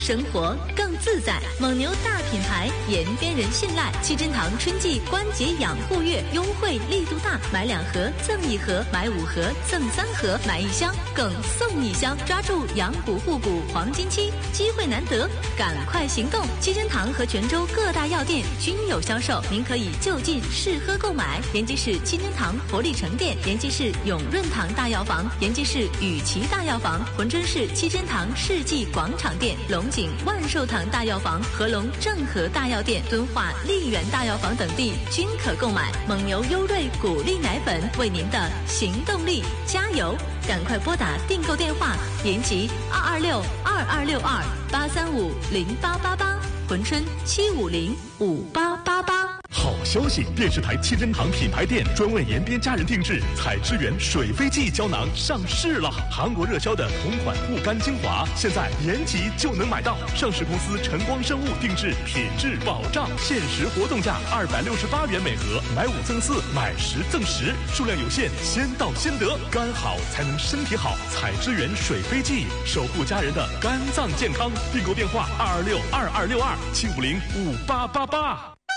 生活更自在。蒙牛大品牌，延边人信赖。七珍堂春季关节养护月优惠力度大，买2盒赠1盒，买5盒赠3盒，买1箱更送1箱。抓住养骨护骨黄金期，机会难得，赶快行动！七珍堂和泉州各大药店均有销售，您可以就近试喝购买。延吉市七珍堂活力城店，延吉市永润堂大药房，延吉市雨琦大药房，珲春市七珍堂世纪广场店，龙井万寿堂大药房、合隆正和大药店、敦化丽园大药房等地均可购买。蒙牛优瑞谷粒奶粉，为您的行动力加油！赶快拨打订购电话：延吉226-2262-835-0888，珲春750-5888。 好消息！电视台七珍堂品牌店专为延边家人定制采之源水飞蓟胶囊上市了。韩国热销的同款护肝精华，现在延吉就能买到。上市公司晨光生物定制，品质保障，限时活动价268元每盒，买5赠4，买10赠10，数量有限，先到先得。肝好才能身体好，采之源水飞蓟，守护家人的肝脏健康。订购电话226-2262-750-5888。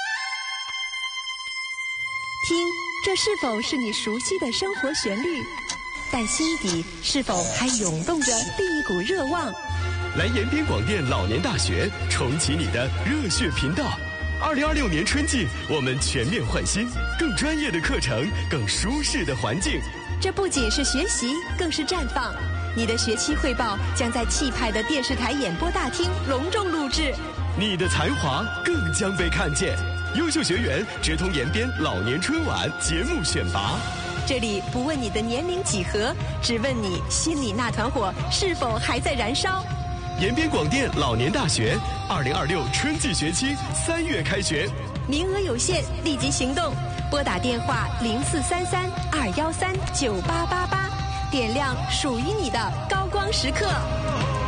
听，这是否是你熟悉的生活旋律？但心底是否还涌动着另一股热望？ 来延边广电老年大学，重启你的热血频道。2026年春季，我们全面换新，更专业的课程，更舒适的环境。 这不仅是学习，更是绽放。你的学期汇报将在气派的电视台演播大厅隆重录制， 你的才华更将被看见。优秀学员直通延边老年春晚节目选拔。 这里不问你的年龄几何，只问你心里那团火是否还在燃烧。 延边广电老年大学2026春季学期3月开学， 名额有限，立即行动！拨打电话0433-213-9888，点亮属于你的高光时刻。